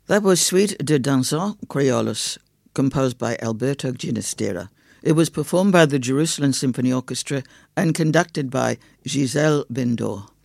That was Suite de Danzons Creoles, composed by Alberto Ginastera. It was performed by the Jerusalem Symphony Orchestra and conducted by Giselle Bendor.